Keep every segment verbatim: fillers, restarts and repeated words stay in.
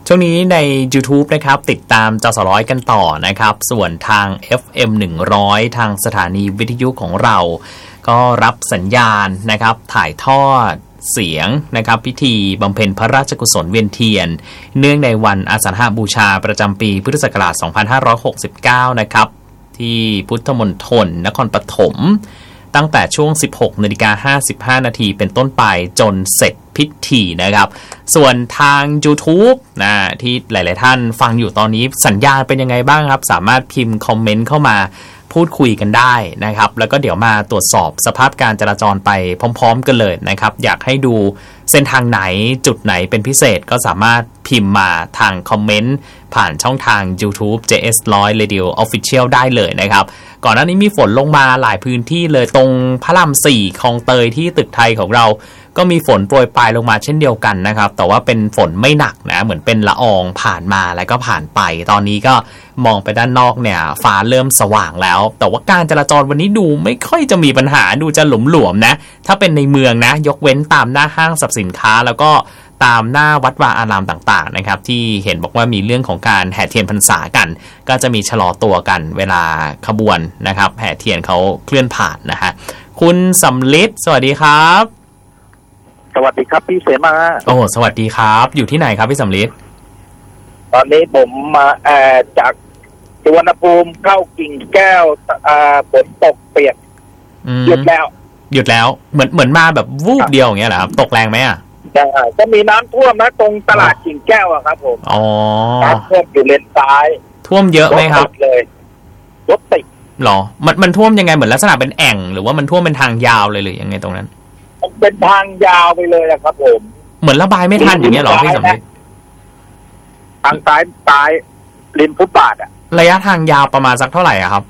ช่วงนี้ใน YouTube นะครับติดตามจสร้อยกันต่อนะครับส่วนทาง เอฟ เอ็ม หนึ่งร้อยทางสถานีวิทยุของเราก็รับสัญญาณนะครับถ่ายทอดเสียงนะครับพิธีบำเพ็ญพระราชกุศลเวียนเทียนเนื่องในวันอาสาฬหบูชาประจำปีพุทธศักราชสองพันห้าร้อยหกสิบเก้านะครับที่พุทธมณฑลนครปฐมตั้งแต่ช่วง สิบหกนาฬิกาห้าสิบห้านาทีเป็นต้นไปจนเสร็จพิธีนะครับส่วนทาง YouTube นะที่หลายๆท่านฟังอยู่ตอนนี้สัญญาณเป็นยังไงบ้างครับสามารถพิมพ์คอมเมนต์เข้ามาพูดคุยกันได้นะครับแล้วก็เดี๋ยวมาตรวจสอบสภาพการจราจรไปพร้อมๆกันเลยนะครับอยากให้ดูเส้นทางไหนจุดไหนเป็นพิเศษก็สามารถพิมพ์มาทางคอมเมนต์ผ่านช่องทาง YouTube เจ เอส หนึ่งร้อย Radio Official ได้เลยนะครับก่อนหน้านี้มีฝนลงมาหลายพื้นที่เลยตรงพระรามสี่คลองเตยที่ตึกไทยของเราก็มีฝนโปรยปลายลงมาเช่นเดียวกันนะครับแต่ว่าเป็นฝนไม่หนักนะเหมือนเป็นละอองผ่านมาแล้วก็ผ่านไปตอนนี้ก็มองไปด้านนอกเนี่ยฟ้าเริ่มสว่างแล้วแต่ว่าการจราจรวันนี้ดูไม่ค่อยจะมีปัญหาดูจะหลวมๆนะถ้าเป็นในเมืองนะยกเว้นตามหน้าห้างสรรพสินค้าแล้วก็ตามหน้าวัดวาอารามต่างๆนะครับที่เห็นบอกว่ามีเรื่องของการแห่เทียนพรรษากันก็จะมีชะลอตัวกันเวลาขบวนนะครับแห่เทียนเขาเคลื่อนผ่านนะฮะคุณสำลิดสวัสดีครับสวัสดีครับพี่เสมาโอ้สวัสดีครับอยู่ที่ไหนครับพี่สำลิดตอนนี้ผมมาเอ่อจากสุวรรณภูมิเข้ากิ่งแก้วอ่าฝนตกเปียกหยุดแล้วหยุดแล้วเหมือนเหมือนมาแบบวูบเดียวอย่างเงี้ยเหรอครับตกแรงไหมอ่ะใช่ก็มีน้ำท่วมนะตรงตลาดกิ่งแก้วอะครับผมอ๋อน้ำท่วมอยู่เลนซ้ายท่วมเยอะไหมครับเลยรถติดหรอมันมันท่วมยังไงเหมือนลักษณะเป็นแอ่งหรือว่ามันท่วมเป็นทางยาวเลยหรือยังไงตรงนั้นมันเป็นทางยาวไปเลยนะครับผมเหมือนระบายไม่ทันอย่างเงี้ยหรอพี่สำลิดทางซ้ายซ้ายริมฟุตบาทอะระยะทางยาวประมาณสักเท่าไหร่อะครับ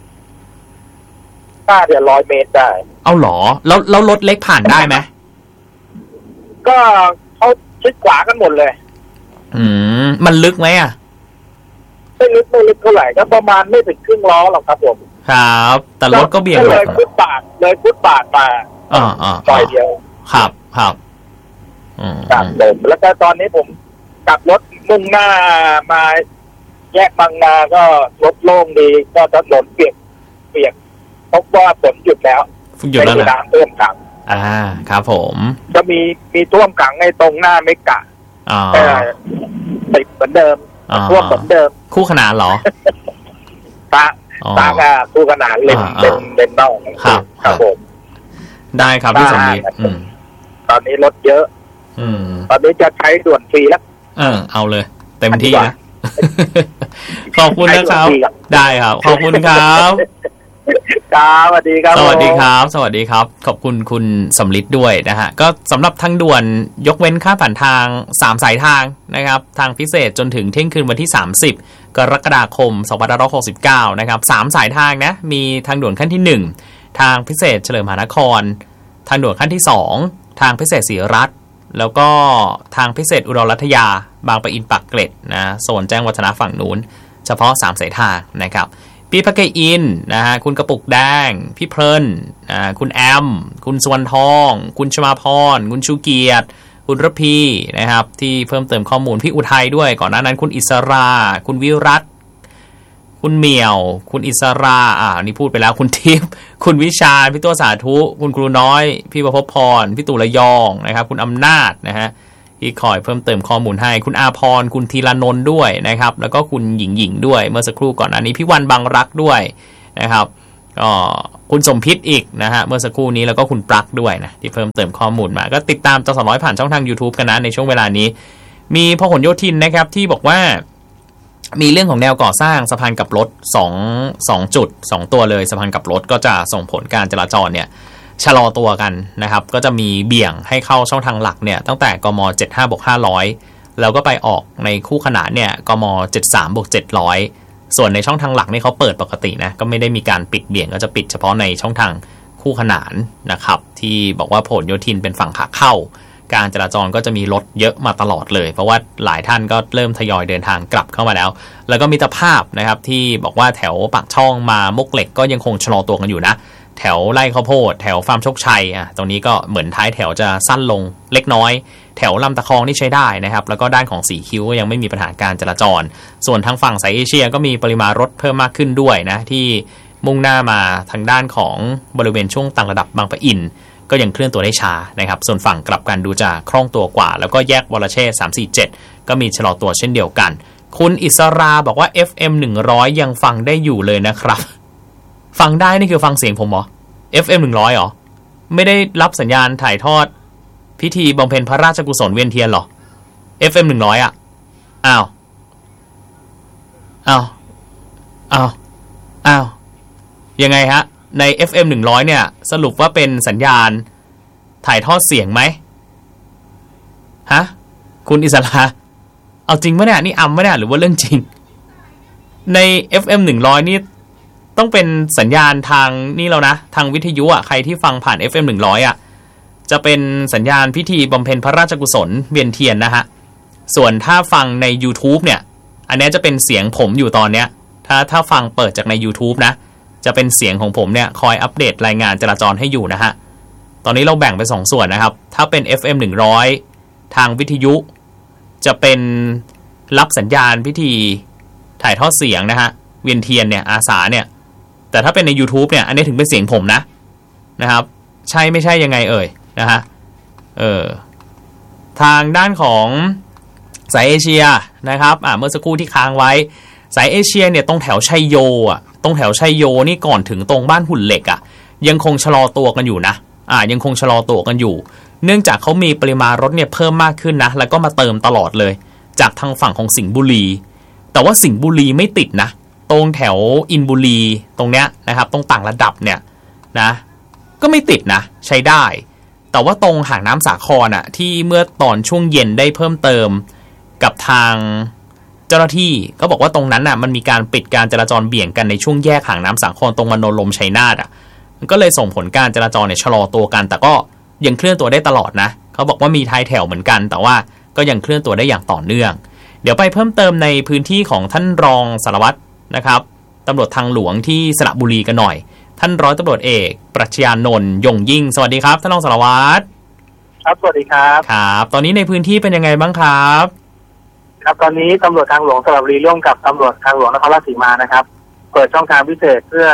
น่าจะร้อยเมตรได้เอาหรอแล้วแล้วรถเล็กผ่านได้ไหมก็เขาชิดขวากันหมดเลยอืมมันลึกไหมอ่ะไม่ลึกไม่ลึกเท่าไหร่ก็ประมาณไม่ถึงครึ่งล้อหรอกครับผมครับแต่รถก็เบี่ยงเลยฟุตบาทเลยฟุตบาทมาอ่าอ่าซอยเดียวครับครับอืมครับผมแล้วก็ตอนนี้ผมกลับรถมุ่งหน้ามาแยกบางนาก็รถโล่งดีก็ถนนเปียกเปียกพบว่าฝนหยุดแล้วหยุดแล้วนะน้ำท่วมขังอ่าครับผมจะมีมีท่วมขังในตรงหน้าเมกะอ๋อติดเหมือนเดิมท่วมเหมือนเดิมคู่ขนานเหรอตาตากาคู่ขนานเล่นเป็นเป็นนอกครับครับผมได้ครับพี่สมฤทธิ์ตอนนี้รถเยอะอืมตอนนี้จะใช้ด่วนฟรีแล้วเออเอาเลยเต็มที่นะขอบคุณนะครับได้ครับขอบคุณครับครับสวัสดีครับสวัสดีครับสวัสดีครับขอบคุณคุณสำลิดด้วยนะฮะก็สำหรับทางด่วนยกเว้นค่าผ่านทางสามสายทางนะครับทางพิเศษจนถึงเที่ยงคืนวันที่สามสิบกรกฎาคมสองพันห้าร้อยหกสิบเก้านะครับสามสายทางนะมีทางด่วนขั้นที่หนึ่งทางพิเศษเฉลิมมหานครทางด่วนขั้นที่สองทางพิเศษศรีรัตน์แล้วก็ทางพิเศษอุดรรัตยาบางปะอินปากเกร็ดนะโซนแจ้งวัฒนะฝั่งนู้นเฉพาะสามสายทางนะครับพี่พักเกอินนะฮะคุณกระปุกแดงพี่เพลินอ่าคุณแอมคุณสวรรณทองคุณชมาพรคุณชูเกียรติคุณระพีนะครับที่เพิ่มเติมข้อมูลพี่อุทัยด้วยก่อนหน้านั้นคุณอิสราคุณวิรัตคุณเหมียวคุณอิสราอ่านี่พูดไปแล้วคุณทิพย์คุณวิชาพี่ตัวสาธุคุณครูน้อยพี่ประภพพรพี่ตุลยองนะครับคุณอำนาจนะฮะที่คอยเพิ่มเติมข้อมูลให้คุณอาพรคุณธีรนนท์ด้วยนะครับแล้วก็คุณหญิงหญิงด้วยเมื่อสักครู่ก่อนอันนี้พี่วันบางรักด้วยนะครับก็คุณสมพิษอีกนะฮะเมื่อสักครู่นี้แล้วก็คุณปลั๊กด้วยนะที่เพิ่มเติมข้อมูลมาก็ติดตามจสร้อยผ่านช่องทาง YouTube กันนะในช่วงเวลานี้มีพหลโยธินนะครับที่บอกว่ามีเรื่องของแนวก่อสร้างสะพานกับรถสอง สองจุดสองตัวเลยสะพานกับรถก็จะส่งผลการจราจรเนี่ยชะลอตัวกันนะครับก็จะมีเบี่ยงให้เข้าช่องทางหลักเนี่ยตั้งแต่กมเจ็ดสิบห้าบวกห้าร้อยแล้วก็ไปออกในคู่ขนานเนี่ยกมเจ็ดสิบสามบวกเจ็ดร้อยส่วนในช่องทางหลักนี่เขาเปิดปกตินะก็ไม่ได้มีการปิดเบี่ยงก็จะปิดเฉพาะในช่องทางคู่ขนานนะครับที่บอกว่าพหลโยธินเป็นฝั่งขาเข้าการจราจรก็จะมีรถเยอะมาตลอดเลยเพราะว่าหลายท่านก็เริ่มทยอยเดินทางกลับเข้ามาแล้วแล้วก็มิตรภาพนะครับที่บอกว่าแถวปากช่องมามกเหล็กก็ยังคงชะลอตัวกันอยู่นะแถวไร่ข้าวโพดแถวฟาร์มโชคชัยอ่ะตรงนี้ก็เหมือนท้ายแถวจะสั้นลงเล็กน้อยแถวลำตะคองนี่ใช้ได้นะครับแล้วก็ด้านของสีคิ้วก็ยังไม่มีปัญหาการจราจรส่วนทางฝั่งสายเอเชียก็มีปริมาณรถเพิ่มมากขึ้นด้วยนะที่มุ่งหน้ามาทางด้านของบริเวณช่วงต่างระดับบางปะอินก็ยังเคลื่อนตัวได้ช้านะครับส่วนฝั่งกลับกันดูจะคล่องตัวกว่าแล้วก็แยกวรเชษฐ์สามสี่เจ็ดก็มีชะลอตัวเช่นเดียวกันคุณอิสราบอกว่า เอฟ เอ็ม หนึ่งร้อยยังฟังได้อยู่เลยนะครับฟังได้นี่คือฟังเสียงผมเหรอ เอฟ เอ็ม หนึ่งร้อยเหรอไม่ได้รับสัญญาณถ่ายทอดพิธีบำเพ็ญพระราชกุศลเวียนเทียนเหรอ เอฟ เอ็ม หนึ่งร้อยอ่ะอ้าวอ้าวอ้าวอ้าวยังไงฮะใน เอฟ เอ็ม หนึ่งร้อยเนี่ยสรุปว่าเป็นสัญญาณถ่ายทอดเสียงไหมฮะคุณอิสระเอาจริงปะเนี่ยนี่อำปะเนี่ยหรือว่าเรื่องจริงใน เอฟ เอ็ม หนึ่งร้อยนี่ต้องเป็นสัญญาณทางนี่แล้วนะทางวิทยุอ่ะใครที่ฟังผ่าน เอฟ เอ็ม หนึ่งร้อยอ่ะจะเป็นสัญญาณพิธีบำเพ็ญพระราชกุศลเวียนเทียนนะฮะส่วนถ้าฟังใน YouTube เนี่ยอันนี้จะเป็นเสียงผมอยู่ตอนเนี้ยถ้าถ้าฟังเปิดจากใน YouTube นะจะเป็นเสียงของผมเนี่ยคอยอัปเดตรายงานจราจรให้อยู่นะฮะตอนนี้เราแบ่งเป็นสองส่วนนะครับถ้าเป็น เอฟ เอ็ม หนึ่งร้อยทางวิทยุจะเป็นรับสัญญาณพิธีถ่ายทอดเสียงนะฮะเวียนเทียนเนี่ยอาสาเนี่ยแต่ถ้าเป็นใน YouTube เนี่ยอันนี้ถึงเป็นเสียงผมนะนะครับใช่ไม่ใช่ยังไงเอ่ยนะฮะเออทางด้านของสายเอเชียนะครับอ่าเมื่อสักครู่ที่ค้างไว้สายเอเชียเนี่ยตรงแถวชัยโยอ่ะตรงแถวชัยโยนี่ก่อนถึงตรงบ้านหุ่นเหล็กอ่ะยังคงชะลอตัวกันอยู่นะอ่ายังคงชะลอตัวกันอยู่เนื่องจากเขามีปริมาณรถเนี่ยเพิ่มมากขึ้นนะแล้วก็มาเติมตลอดเลยจากทางฝั่งของสิงห์บุรีแต่ว่าสิงห์บุรีไม่ติดนะตรงแถวอินบุรีตรงเนี้ยนะครับตรงต่างระดับเนี่ยนะก็ไม่ติดนะใช้ได้แต่ว่าตรงหางน้ำสาครอ่ะที่เมื่อตอนช่วงเย็นได้เพิ่มเติมกับทางเจ้าหน้าที่ก็บอกว่าตรงนั้นน่ะมันมีการปิดการจราจรเบี่ยงกันในช่วงแยกหางน้ำสาครตรงมโนลมชัยนาทอ่ะมันก็เลยส่งผลการจราจรเนี่ยชะลอตัวกันแต่ก็ยังเคลื่อนตัวได้ตลอดนะเขาบอกว่ามีท้ายแถวเหมือนกันแต่ว่าก็ยังเคลื่อนตัวได้อย่างต่อเนื่องเดี๋ยวไปเพิ่มเติมในพื้นที่ของท่านรองสารวัตรนะครับตำรวจทางหลวงที่สระบุรีกันหน่อยท่านร้อยตำรวจเอกปรัชญานนท์ยงยิ่งสวัสดีครับท่านรองสารวัตรครับสวัสดีครับครับตอนนี้ในพื้นที่เป็นยังไงบ้างครับครับตอนนี้ตำรวจทางหลวงสระบุรีร่วมกับตำรวจทางหลวงนครราชสีมานะครับเปิดช่องทางพิเศษเพื่อ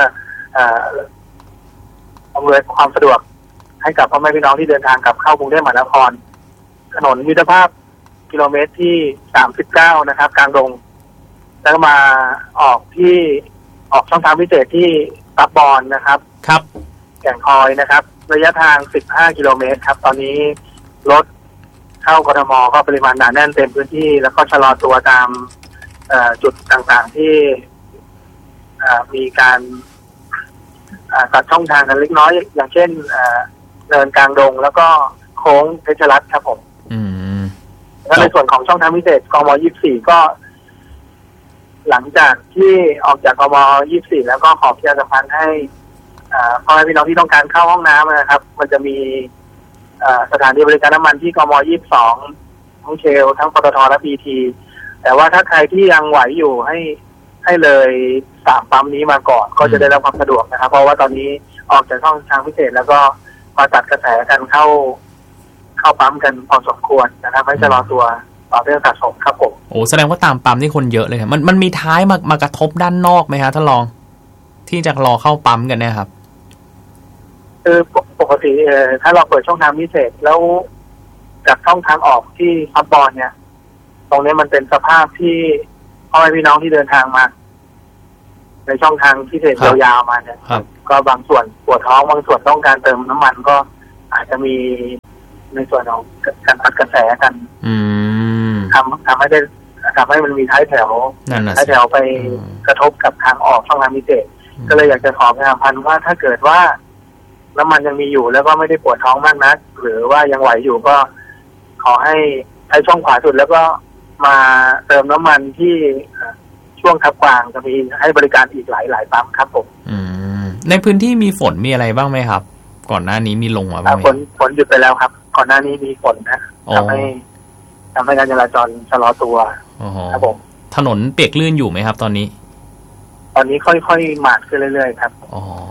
อำนวยความสะดวกให้กับพ่อแม่พี่น้องที่เดินทางกลับเข้ากรุงเทพมหานครถนนมิตรภาพกิโลเมตรที่สามสิบเก้านะครับกลางดงแล้วมาออกที่ออกช่องทางพิเศษที่ตับบอนนะครับครับแก่งคอยนะครับระยะทางสิบห้ากิโลเมตรครับตอนนี้รถเข้ากทมก็ปริมาณหนาแน่นเต็มพื้นที่แล้วก็ชะลอตัวตามจุดต่างๆที่มีการตัดช่องทางกันเล็กน้อยอย่างเช่นเนินกลางดงแล้วก็โค้งเพชรรัตน์ครับผมแล้วในส่วนของช่องทางพิเศษกม.ยี่สิบสี่ก็หลังจากที่ออกจากกม.ยี่สิบสี่แล้วก็ขอประชาสัมพันธ์ให้พ่อแม่พี่น้องที่ต้องการเข้าห้องน้ำนะครับมันจะมีสถานีบริการน้ำมันที่กม.ยี่สิบสองทั้งเชลทั้งปตทและ พี ที แต่ว่าถ้าใครที่ยังไหวอยู่ให้ให้เลยสามปั๊มนี้มาก่อนก็จะได้รับความสะดวกนะครับเพราะว่าตอนนี้ออกจากช่องทางพิเศษแล้วก็มาตัดกระแสกันเข้าเข้าปั๊มกันพอสมควรนะครับไม่ชะลอตัวต่อเนื่องสะสมครับผมโอ้แสดงว่าตามปั๊มนี่คนเยอะเลยครับมันมันมีท้ายมามากระทบด้านนอกไหมฮะท่านรองที่จะรอเข้าปั๊มกันเนี่ยครับคือปกติเอ่อถ้าเราเปิดช่องทางพิเศษแล้วจากช่องทางออกที่ซับบอนเนี่ยตรงนี้มันเป็นสภาพที่พ่อแม่พี่น้องที่เดินทางมาในช่องทางพิเศษยาวๆมาเนี่ยก็บางส่วนปวดท้องบางส่วนต้องการเติมน้ำมันก็อาจจะมีในส่วนของการตัดกระแสกันทำทำให้ได้ทำให้มันมีท้ายแถวท้ายแถวไปกระทบกับทางออกช่องทางพิเศษก็เลยอยากจะขอประชาสัมพันธ์ว่าถ้าเกิดว่าน้ำมันยังมีอยู่แล้วก็ไม่ได้ปวดท้องมากนักหรือว่ายังไหวอยู่ก็ขอให้ใช้ช่องขวาสุดแล้วก็มาเติมน้ำมันที่ช่วงทับกลางจะมีให้บริการอีกหลายหลายปั๊มครับผมในพื้นที่มีฝนมีอะไรบ้างไหมครับก่อนหน้านี้มีลงมาบ้างไหมฝนฝนหยุดไปแล้วครับก่อนหน้านี้มีฝนนะทำให้ทำให้การจราจรชะลอตัวครับผมถนนเปียกลื่นอยู่ไหมครับตอนนี้ตอนนี้ค่อยๆหมาดขึ้นเรื่อยๆครับอ๋อ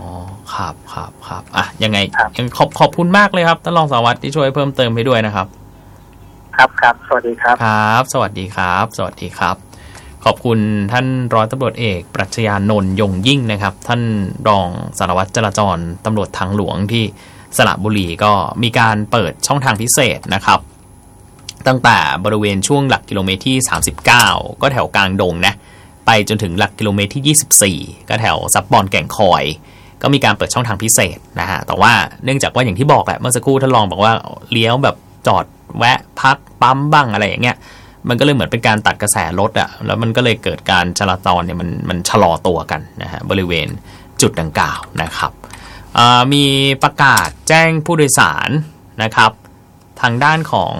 ครับครับครับอ่ะยังไงยังขอบขอบคุณมากเลยครับท่านรองสารวัตรที่ช่วยเพิ่มเติมให้ด้วยนะครับครับครับสวัสดีครับครับสวัสดีครับสวัสดีครับขอบคุณท่านร้อยตำรวจเอกปรัชญานนท์ยงยิ่งนะครับท่านรองสารวัตรจราจรตำรวจทางหลวงที่สระบุรีก็มีการเปิดช่องทางพิเศษนะครับตั้งแต่บริเวณช่วงหลักกิโลเมตรที่สามสิบเก้าก็แถวกลางดงนะไปจนถึงหลักกิโลเมตรที่ยี่สิบสี่ก็แถวซับบอนแก่งคอยก็มีการเปิดช่องทางพิเศษนะฮะแต่ว่าเนื่องจากว่าอย่างที่บอกแหละเมื่อสักครู่ท่านรองบอกว่าเลี้ยวแบบจอดแวะพักปั๊มบ้างอะไรอย่างเงี้ยมันก็เลยเหมือนเป็นการตัดกระแสรถอ่ะแล้วมันก็เลยเกิดการจราจรเนี่ยมันมันชะลอตัวกันนะฮะบริเวณจุดดังกล่าวนะครับมีประกาศแจ้งผู้โดยสารนะครับทางด้านของ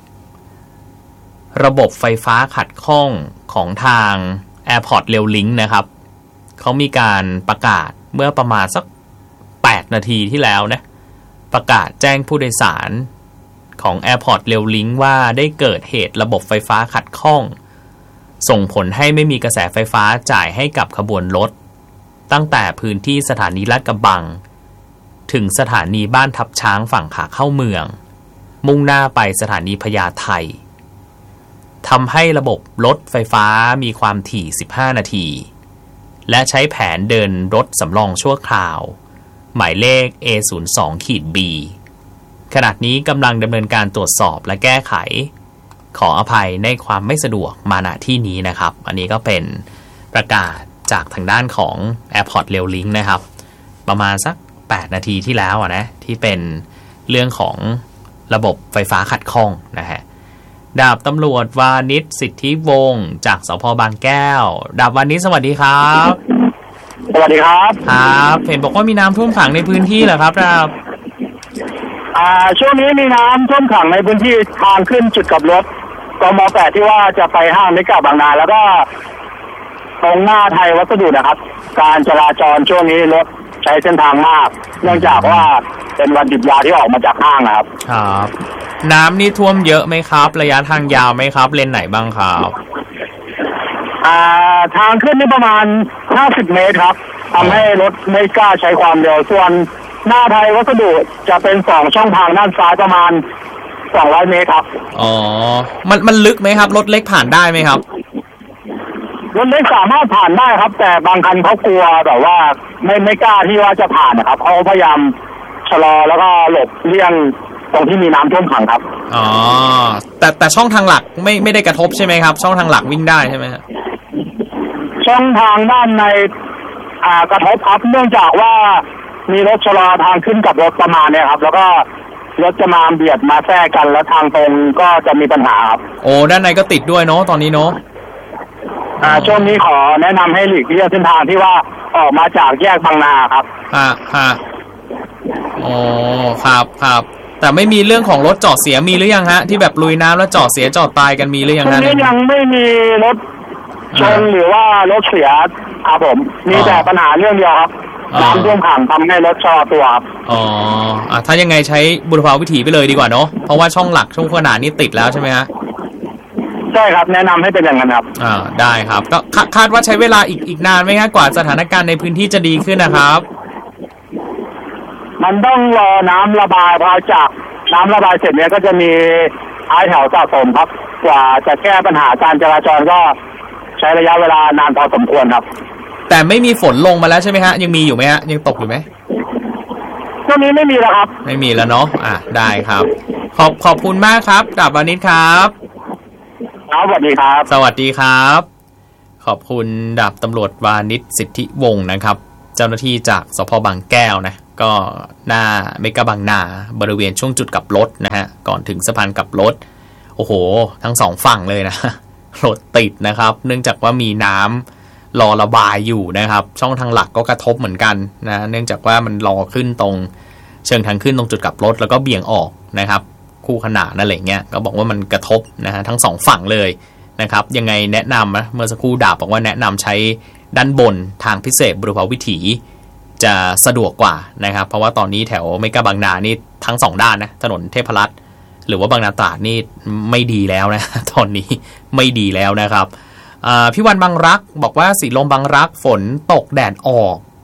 ระบบไฟฟ้าขัดข้องของทาง Airport Rail Link นะครับเขามีการประกาศเมื่อประมาณสักแปดนาทีที่แล้วนะประกาศแจ้งผู้โดยสารของ Airport Rail Link ว่าได้เกิดเหตุระบบไฟฟ้าขัดข้องส่งผลให้ไม่มีกระแสไฟฟ้าจ่ายให้กับขบวนรถตั้งแต่พื้นที่สถานีลาดกระบังถึงสถานีบ้านทับช้างฝั่งขาเข้าเมืองมุ่งหน้าไปสถานีพญาไททำให้ระบบรถไฟฟ้ามีความถี่สิบห้านาทีและใช้แผนเดินรถสำรองชั่วคราวหมายเลข เอ ศูนย์สอง บี ขณะนี้กำลังดำเนินการตรวจสอบและแก้ไขขออภัยในความไม่สะดวกมาณที่นี้นะครับอันนี้ก็เป็นประกาศจากทางด้านของ Airport Rail Link นะครับประมาณสักแปดนาทีที่แล้วนะที่เป็นเรื่องของระบบไฟฟ้าขัดข้องนะฮะดาบตำรวจวานิชสิทธิวงศ์จากสภ.บางแก้วดาบวานิชสวัสดีครับสวัสดีครับครับเห็นบอกว่ามีน้ำท่วมขังในพื้นที่เหรอครับดาบอ่าช่วงนี้มีน้ำท่วมขังในพื้นที่ทางขึ้นจุดกลับรถกม.แปดที่ว่าจะไปห้างเมกะบางนาแล้วก็ตรงหน้าไทยวัสดุนะครับการจราจรช่วงนี้รถใช้เส้นทางมากเนื่องจากว่าเป็นวันหยุดยาวที่ออกมาจากห้างนะครับครับน้ำนี่ท่วมเยอะไหมครับระยะทางยาวไหมครับเลนไหนบ้างครับอ่าทางขึ้นนี่ประมาณห้าสิบเมตรครับทำให้รถไม่กล้าใช้ความเร็วส่วนหน้าไทยวัสดุจะเป็นสองช่องทางด้านซ้ายประมาณสองร้อยเมตรครับอ๋อมันมันลึกไหมครับรถเล็กผ่านได้ไหมครับรถเล็กสามารถผ่านได้ครับแต่บางคันเขากลัวแบบว่าไม่ไม่กล้าที่ว่าจะผ่านนะครับเขาพยายามชะลอแล้วก็หลบเลี่ยงตรงที่มีน้ำท่วมขังครับอ๋อแต่แต่ช่องทางหลักไม่ไม่ได้กระทบใช่ไหมครับช่องทางหลักวิ่งได้ใช่ไหมครับช่องทางด้านในอ่ากระทบครับเนื่องจากว่ามีรถชะลอทางขึ้นกับรถประมาณเนี่ยครับแล้วก็รถจะมาเบียดมาแทรกกันแล้วทางตรงก็จะมีปัญหาครับโอ้ด้านในก็ติดด้วยเนาะตอนนี้เนาะอ่าช่วงนี้ขอแนะนำให้หลีกเลี่ยงเส้นทางที่ว่าออกมาจากแยกบางนาครับฮะฮะอ๋อครับครับแต่ไม่มีเรื่องของรถจอดเสียมีหรือยังฮะที่แบบลุยน้ำแล้วจอดเสียจอดตายกันมีหรือยังฮะนี่ยังไม่มีรถชนหรือว่ารถเสียครับผมมีแต่ปัญหาเรื่องเดียวครับน้ำท่วมขังทำให้รถชะลอตัวครับอ๋ออ่ะถ้ายังไงใช้บุรพาวิถีไปเลยดีกว่าเนาะเพราะว่าช่องหลักช่องขนานนี้ติดแล้วใช่ไหมฮะใช่ครับแนะนำให้เป็นอย่างนั้นครับอ่าได้ครับก็คาดว่าใช้เวลาอีกอีกนานไหมฮะกว่าสถานการณ์ในพื้นที่จะดีขึ้นนะครับมันต้องรอน้ำระบายพอจากน้ำระบายเสร็จเนี้ยก็จะมีท้ายแถวสะสมครับกว่าจะแก้ปัญหาการจราจรก็ใช้ระยะเวลานานพอสมควรครับแต่ไม่มีฝนลงมาแล้วใช่ไหมฮะยังมีอยู่ไหมฮะยังตกอยู่ไหมช่วงนี้ไม่มีแล้วครับไม่มีแล้วเนาะอ่ะได้ครับขอบขอบคุณมากครับดาบวานิชครับสวัสดีครับสวัสดีครับขอบคุณดาบตำรวจวานิชสิทธิวงศ์นะครับเจ้าหน้าที่จากสภ.บางแก้วนะก็หน้าเมกะบางนาบริเวณช่วงจุดกลับรถนะฮะก่อนถึงสะพานกลับรถโอ้โหทั้งสองฝั่งเลยนะรถติดนะครับเนื่องจากว่ามีน้ำรอระบายอยู่นะครับช่องทางหลักก็กระทบเหมือนกันนะเนื่องจากว่ามันรอขึ้นตรงเชิงทางขึ้นตรงจุดกลับรถแล้วก็เบี่ยงออกนะครับคู่ขนานนั่นแหละเงี้ยก็บอกว่ามันกระทบนะฮะทั้งสองฝั่งเลยนะครับยังไงแนะนำนะเมื่อสักครู่ดาบบอกว่าแนะนำใช้ด้านบนทางพิเศษบุรพาวิถีจะสะดวกกว่านะครับเพราะว่าตอนนี้แถวเมกะบางนานี่ทั้งสองด้านนะถนนเทพรัตน์หรือว่าบางนาตราดนี่ไม่ดีแล้วนะตอนนี้ไม่ดีแล้วนะครับพี่วันบางรักบอกว่าสีลมบางรักฝนตกแดดออก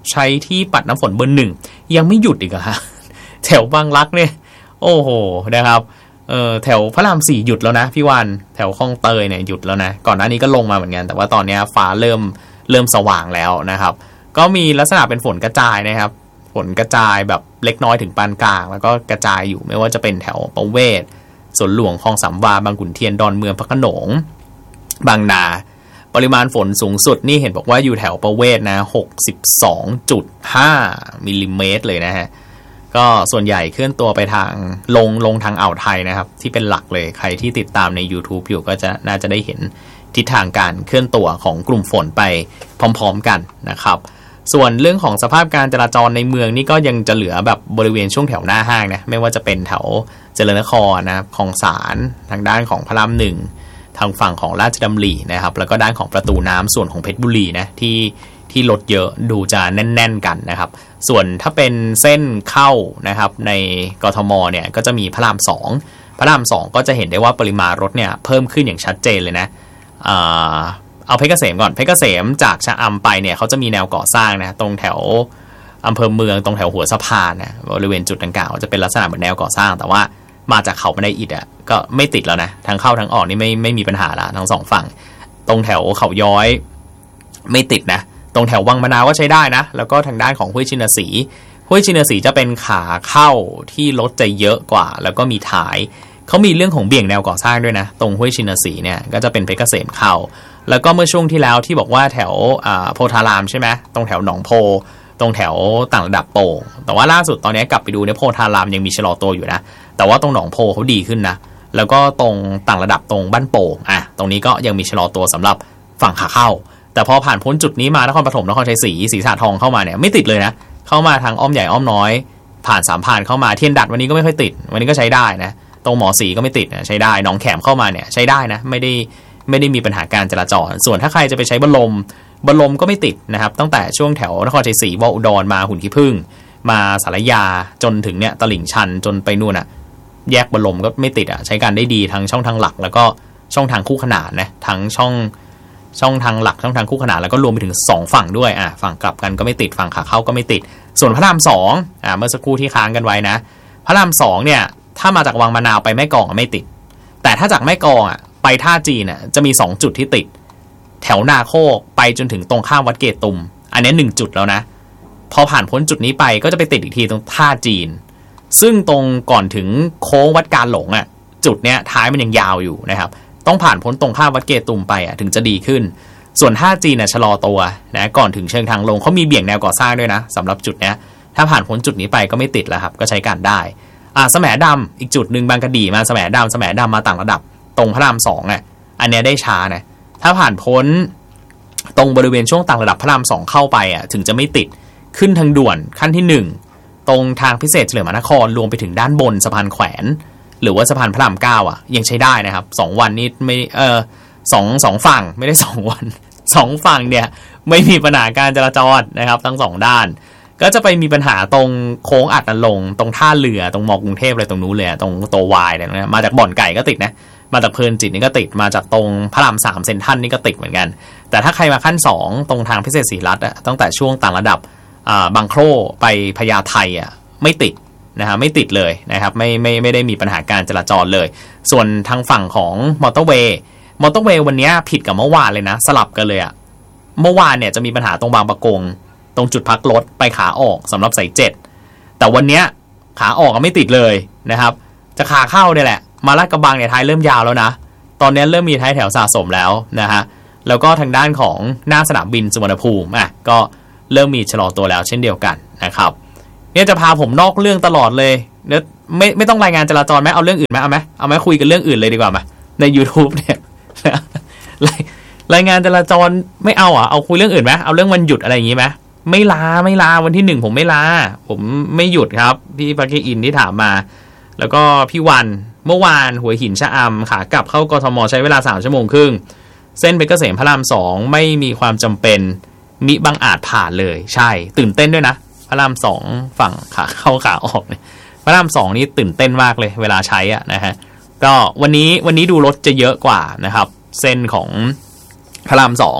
ใช้ที่ปัดน้ำฝนเบอร์หนึ่งยังไม่หยุดอีกอะฮะแถวบางรักเนี่ยโอ้โหนะครับเออแถวพระรามสี่หยุดแล้วนะพี่วันแถวคลองเตยเนี่ยหยุดแล้วนะก่อนหน้านี้ก็ลงมาเหมือนกันแต่ว่าตอนนี้ฟ้าเริ่มเริ่มสว่างแล้วนะครับก็มีลักษณะเป็นฝนกระจายนะครับฝนกระจายแบบเล็กน้อยถึงปานกลางแล้วก็กระจายอยู่ไม่ว่าจะเป็นแถวประเวศสวนหลวงคลองสามวาบางขุนเทียนดอนเมืองพระโขนงบางนาปริมาณฝนสูงสุดนี่เห็นบอกว่าอยู่แถวประเวศนะ หกสิบสองจุดห้า มิลลิเมตรเลยนะฮะก็ส่วนใหญ่เคลื่อนตัวไปทางลงลงทางอ่าวไทยนะครับที่เป็นหลักเลยใครที่ติดตามใน YouTube อยู่ก็จะน่าจะได้เห็นทิศทางการเคลื่อนตัวของกลุ่มฝนไปพร้อมๆกันนะครับส่วนเรื่องของสภาพการจราจรในเมืองนี่ก็ยังจะเหลือแบบบริเวณช่วงแถวหน้าห้างนะไม่ว่าจะเป็นแถวเจริญนครนะคลองสานทางด้านของพระรามหนึ่งทางฝั่งของราชดำรินะครับแล้วก็ด้านของประตูน้ำส่วนของเพชรบุรีนะที่ที่รถเยอะดูจะแน่นๆกันนะครับส่วนถ้าเป็นเส้นเข้านะครับในกทมเนี่ยก็จะมีพระรามสองพระรามสองก็จะเห็นได้ว่าปริมาณรถเนี่ยเพิ่มขึ้นอย่างชัดเจนเลยนะอ่าเอาเพชรเกษมก่อนเพชรเกษมจากชะอำไปเนี่ยเขาจะมีแนวก่อสร้างนะตรงแถวอำเภอเมืองตรงแถวหัวสะพานนะบริเวณจุดดังกล่าวจะเป็นลักษณะเหมือนแนวก่อสร้างแต่ว่ามาจากเขาบันไดอิฐอ่ะก็ไม่ติดแล้วนะทั้งเข้าทั้งออกนี่ไม่ไม่มีปัญหาละทั้งสองฝั่งตรงแถวเขาย้อยไม่ติดนะตรงแถววังมะนาวก็ใช้ได้นะแล้วก็ทางด้านของห้วยชินสีห้วยชินสีจะเป็นขาเข้าที่รถจะเยอะกว่าแล้วก็มีท้ายเขามีเรื่องของเบี่ยงแนวก่อสร้างด้วยนะตรงห้วยชินสีเนี่ยก็จะเป็นเพชรเกษมเข้าแล้วก็เมื่อช่วงที่แล้วที่บอกว่าแถวโพธารามใช่ไหมตรงแถวหนองโพตรงแถวต่างระดับโป่งแต่ว่าล่าสุดตอนนี้กลับไปดูเนี่ยโพธารามยังมีชะลอตัวอยู่นะแต่ว่าตรงหนองโพเขาดีขึ้นนะแล้วก็ตรงต่างระดับตรงบ้านโป่งอ่ะตรงนี้ก็ยังมีชะลอตัวสำหรับฝั่งขาเข้าแต่พอผ่านพ้นจุดนี้มานครปฐมนครชัยศรีศรีสะทองเข้ามาเนี่ยไม่ติดเลยนะเข้ามาทางอ้อมใหญ่อ้อมน้อยผ่านสามพานเข้ามาเทียนดัดวันนี้ก็ไม่ค่อยติดวันนี้ก็ใช้ได้นะตรงหมอศรีก็ไม่ติดนะใช้ได้หนองแขมเข้ามาเนี่ยใช้ได้นะไม่ได้ไม่ได้มีปัญหาการจราจรส่วนถ้าใครจะไปใช้บรมบรมก็ไม่ติดนะครับตั้งแต่ช่วงแถวนครชัยศรีวออุดรมาหุ่นขี้ผึ้งมาสารยาจนถึงเนี่ยตลิ่งชันจนไปนู่นอ่ะแยกบรมก็ไม่ติดอ่ะใช้การได้ดีทั้งช่องทางหลักแล้วก็ช่องทางคู่ขนานนะทั้งช่องช่องทางหลักช่องทางคู่ขนานแล้วก็รวมไปถึงสองฝั่งด้วยอ่ะฝั่งกลับกันก็ไม่ติดฝั่งขาเข้าก็ไม่ติดส่วนพระรามสองอ่ะเมื่อสักครู่ที่ค้างกันไว้นะพระรามสองเนี่ยถ้ามาจากวังมะนาวไปแม่กลองไม่ติดแต่ถ้าจากแม่กลองอ่ะไปท่าจีนอ่ะจะมีสองจุดที่ติดแถวนาโคกไปจนถึงตรงข้ามวัดเกตุมอันนี้หนึ่งจุดแล้วนะพอผ่านพ้นจุดนี้ไปก็จะไปติดอีกทีตรงท่าจีนซึ่งตรงก่อนถึงโค้งวัดการหลงอ่ะจุดเนี้ยท้ายมันยังยาวอยู่นะครับต้องผ่านพ้นตรงข้ามวัดเกตุมไปอ่ะถึงจะดีขึ้นส่วนท่าจีนน่ะชะลอตัวนะก่อนถึงเชิงทางลงเขามีเบี่ยงแนวก่อสร้างด้วยนะสำหรับจุดเนี้ยถ้าผ่านพ้นจุดนี้ไปก็ไม่ติดแล้วครับก็ใช้การได้อ่าแสมดำอีกจุดหนึ่งบางกะดีมาแสมดำแสมดำมาต่างระดับตรงพระรามสองอ่ะอันเนี้ยได้ช้านะถ้าผ่านพ้นตรงบริเวณช่วงต่างระดับพระรามสองเข้าไปอ่ะถึงจะไม่ติดขึ้นทางด่วนขั้นที่หนึ่งตรงทางพิเศษเฉลิมพระนครรวมไปถึงด้านบนสะพานแขวนหรือว่าสะพานพระรามเก้าอ่ะยังใช้ได้นะครับสองวันนี้ไม่เออสองสองฝั่งไม่ได้สองวันสองฝั่งเนี่ยไม่มีปัญหาการจราจรนะครับทั้งสองด้านก็จะไปมีปัญหาตรงโค้งอัดนรงค์ตรงท่าเรือตรงมอกรุงเทพอะไรตรงนู้นเลยตรงโตวายอะไรนะมาจากบ่อนไก่ก็ติดนะมาจากเพลินจิตนี่ก็ติดมาจากตรงพระรามสามเซ็นทรัลนี่ก็ติดเหมือนกันแต่ถ้าใครมาขั้นสองตรงทางพิเศษศรีรัตน์อ่ะตั้งแต่ช่วงต่างระดับบางโคร่ไปพญาไทอ่ะไม่ติดนะฮะไม่ติดเลยนะครับไม่ไม่ไม่ได้มีปัญหาการจราจรเลยส่วนทางฝั่งของมอเตอร์เวย์มอเตอร์เวย์วันนี้ผิดกับเมื่อวานเลยนะสลับกันเลยอะเมื่อวานเนี่ยจะมีปัญหาตรงบางปะกงตรงจุดพักรถไปขาออกสำหรับสายเจ็ดแต่วันนี้ขาออกก็ไม่ติดเลยนะครับจะขาเข้าเนี่ยแหละมาลาดกระบังเนี่ยท้ายเริ่มยาวแล้วนะตอนนี้เริ่มมีท้ายแถวสะสมแล้วนะฮะแล้วก็ทางด้านของหน้าสนามบินสุวรรณภูมิอ่ะก็เริ่มมีชะลอตัวแล้วเช่นเดียวกันนะครับเนี่ยจะพาผมนอกเรื่องตลอดเลยเนี่ยไม่ไม่ต้องรายงานจราจรไหมเอาเรื่องอื่นไหมเอาไหมเอาไหมคุยกันเรื่องอื่นเลยดีกว่าไหมใน YouTube เนี่ยรายงานจราจรไม่เอาอ่ะเอาคุยเรื่องอื่นไหมเอาเรื่องวันหยุดอะไรอย่างงี้ไหมไม่ลาไม่ลาวันที่หนึ่งผมไม่ลาผมไม่หยุดครับพี่พักเกอินที่ถามมาแล้วก็พี่วันเมื่อวานหัวหินชะอำขากลับเข้ากทมใช้เวลาสามชั่วโมงครึ่งเส้นเพชรเกษมพระรามสองไม่มีความจำเป็นมิบังอาจผ่านเลยใช่ตื่นเต้นด้วยนะพระรามสองฝั่งขาเข้าขาออกเนี่ยพระรามสองนี่ตื่นเต้นมากเลยเวลาใช้อ่ะนะฮะก็วันนี้วันนี้ดูรถจะเยอะกว่านะครับเส้นของพระรามสอง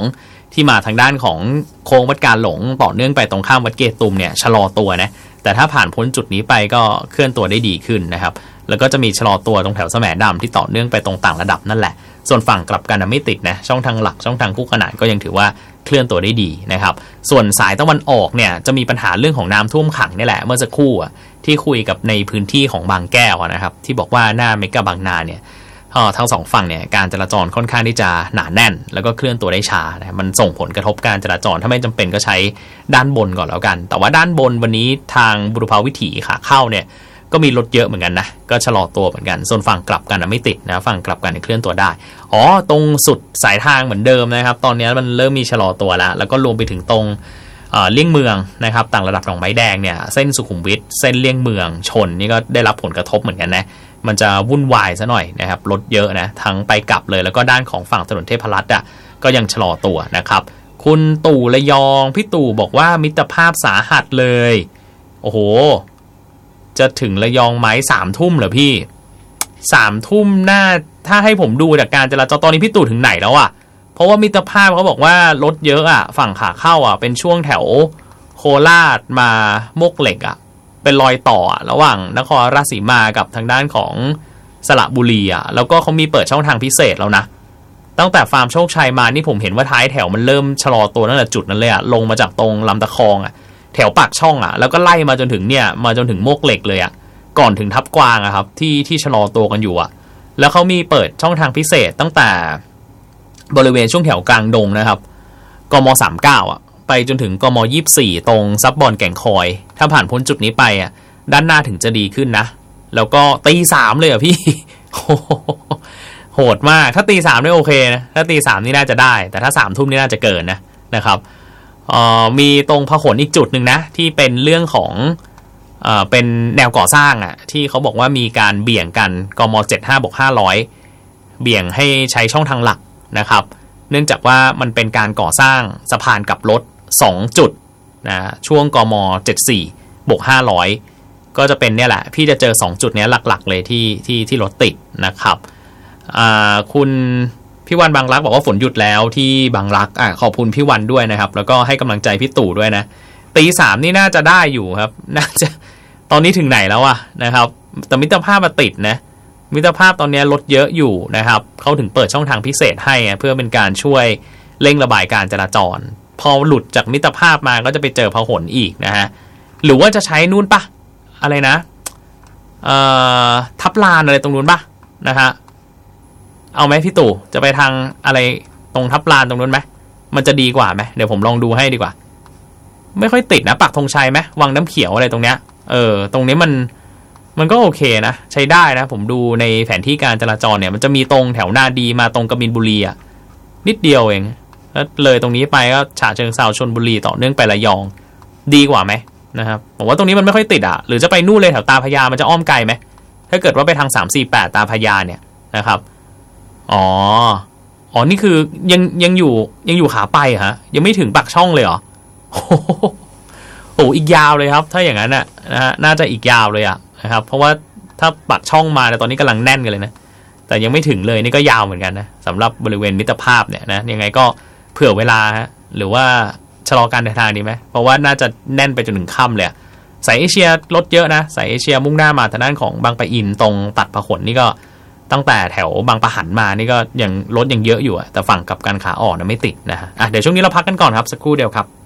ที่มาทางด้านของโค้งวัดกาหลงต่อเนื่องไปตรงข้ามวัดเกตุมเนี่ยชะลอตัวนะแต่ถ้าผ่านพ้นจุดนี้ไปก็เคลื่อนตัวได้ดีขึ้นนะครับแล้วก็จะมีชะลอตัวตรงแถวแสมดำที่ต่อเนื่องไปตรงต่างระดับนั่นแหละส่วนฝั่งกลับกันไม่ติดนะช่องทางหลักช่องทางคู่ขนานก็ยังถือว่าเคลื่อนตัวได้ดีนะครับส่วนสายตะวันออกเนี่ยจะมีปัญหาเรื่องของน้ำท่วมขังนี่แหละเมื่อสักครู่ที่คุยกับในพื้นที่ของบางแก้วนะครับที่บอกว่าหน้าเมกะบางนาเนี่ยทั้งสองฝั่งเนี่ยการจราจรค่อนข้างที่จะหนาแน่นแล้วก็เคลื่อนตัวได้ช้านะมันส่งผลกระทบการจราจรถ้าไม่จำเป็นก็ใช้ด้านบนก่อนแล้วกันแต่ว่าด้านบนวันนี้ทางบุรพาวิถีขาเข้าเนี่ยก็มีรถเยอะเหมือนกันนะก็ชะลอตัวเหมือนกันส่วนฝั่งกลับกันนะไม่ติดนะฝั่งกลับกันเคลื่อนตัวได้อ๋อตรงสุดสายทางเหมือนเดิมนะครับตอนนี้มันเริ่มมีชะลอตัวแล้วแล้วก็รวมไปถึงตรงเลี่ยงเมืองนะครับต่างระดับของไม้แดงเนี่ยเส้นสุขุมวิทเส้นเลี่ยงเมืองชนนี่ก็ได้รับผลกระทบเหมือนกันนะมันจะวุ่นวายซะหน่อยนะครับรถเยอะนะทั้งไปกลับเลยแล้วก็ด้านของฝั่งถนนเทพรัตน์อ่ะก็ยังชะลอตัวนะครับคุณตู่ระยองพี่ตู่บอกว่ามิตรภาพสาหัสเลยโอ้โหจะถึงระยองไหมสามทุ่มเหรอพี่สามทุ่มน่าถ้าให้ผมดูจากการจราจรตอนนี้พี่ตู่ถึงไหนแล้วอ่ะเพราะว่ามิตรภาพเขาบอกว่ารถเยอะอ่ะฝั่งขาเข้าอ่ะเป็นช่วงแถวโคราชมามกเหล็กอ่ะเป็นรอยต่อระหว่างนครราชสีมากับทางด้านของสระบุรีอ่ะแล้วก็เขามีเปิดช่องทางพิเศษแล้วนะตั้งแต่ฟาร์มโชคชัยมานี่ผมเห็นว่าท้ายแถวมันเริ่มชะลอตัวตั้งแต่จุดนั้นเลยอ่ะลงมาจากตรงลำตะคองอ่ะแถวปากช่องอ่ะแล้วก็ไล่มาจนถึงเนี่ยมาจนถึงโมกเหล็กเลยอ่ะก่อนถึงทับกวางอ่ะครับที่ที่ชะลอตัวกันอยู่อ่ะแล้วเขามีเปิดช่องทางพิเศษตั้งแต่บริเวณช่วงแถวกลางดงนะครับกมสามสิบเก้าอ่ะไปจนถึงกมยี่สิบสี่ตรงซับบอนแก่งคอยถ้าผ่านพ้นจุดนี้ไปอ่ะด้านหน้าถึงจะดีขึ้นนะแล้วก็ตีสามเลยอ่ะพี่ โหดมากถ้าตีสามได้โอเคนะถ้าตีสามนี่น่าจะได้แต่ถ้าสามทุ่มนี่น่าจะเกินนะนะครับมีตรงพหลอีกจุดหนึ่งนะที่เป็นเรื่องของเอ่อเป็นแนวก่อสร้างอ่ะที่เขาบอกว่ามีการเบี่ยงกันกมเจ็ดสิบห้าบวกห้าร้อยเบี่ยงให้ใช้ช่องทางหลักนะครับเนื่องจากว่ามันเป็นการก่อสร้างสะพานกลับรถสองจุดนะช่วงกมเจ็ดสิบสี่บวกห้าร้อยก็จะเป็นเนี่ยแหละพี่จะเจอสองจุดนี้หลักๆเลยที่ที่ที่รถติดนะครับอ่าคุณพี่วันบางรักบอกว่าฝนหยุดแล้วที่บางรักอ่ะขอบคุณพี่วันด้วยนะครับแล้วก็ให้กำลังใจพี่ตู่ด้วยนะตีสามนี่น่าจะได้อยู่ครับน่าจะตอนนี้ถึงไหนแล้วอะนะครับแต่มิตรภาพมาติดนะมิตรภาพตอนนี้รถเยอะอยู่นะครับเขาถึงเปิดช่องทางพิเศษให้เพื่อเป็นการช่วยเร่งระบายการจราจรพอหลุดจากมิตรภาพมาก็จะไปเจอพหลอีกนะฮะหรือว่าจะใช้นู่นปะอะไรนะเอ่อทับลานอะไรตรงนู้นปะนะฮะเอาไหมพี่ตู่จะไปทางอะไรตรงทับลานตรงนู้นไหมมันจะดีกว่าไหมเดี๋ยวผมลองดูให้ดีกว่าไม่ค่อยติดนะปักธงชัยไหมวังน้ำเขียวอะไรตรงเนี้ยเออตรงนี้มันมันก็โอเคนะใช้ได้นะผมดูในแผนที่การจราจรเนี่ยมันจะมีตรงแถวนาดีมาตรงกบินบุรีอ่ะนิดเดียวเองแล้วเลยตรงนี้ไปก็ฉะเชิงเทราชลบุรีต่อเนื่องไประยองดีกว่าไหมนะครับผมว่าตรงนี้มันไม่ค่อยติดอ่ะหรือจะไปนู่นเลยแถวตาพญามันจะอ้อมไกลไหมถ้าเกิดว่าไปทางสามสี่แปดตาพญาเนี่ยนะครับอ๋ออ๋อนี่คือยังยังอยู่ยังอยู่ขาไปฮะยังไม่ถึงปากช่องเลยเหรอโอ้โหอีกยาวเลยครับถ้าอย่างนั้นน่ะนะฮะน่าจะอีกยาวเลยอ่ะนะครับเพราะว่าถ้าปากช่องมาแต่ตอนนี้กำลังแน่นกันเลยนะแต่ยังไม่ถึงเลยนี่ก็ยาวเหมือนกันนะสำหรับบริเวณมิตรภาพเนี่ยนะยังไงก็เผื่อเวลาฮะหรือว่าชะลอการเดินทางดีไหมเพราะว่าน่าจะแน่นไปจนถึงค่ำเลยสายเอเชียรถเยอะนะสายเอเชียมุ่งหน้ามาทางด้านของบางปะอินตรงตัดพหลนี่ก็ตั้งแต่แถวบางปะหันมานี่ก็ยังรถยังเยอะอยู่แต่ฝั่งกับการขาออกนะไม่ติดนะฮะอ่ะเดี๋ยวช่วงนี้เราพักกันก่อนครับสักครู่เดียวครับ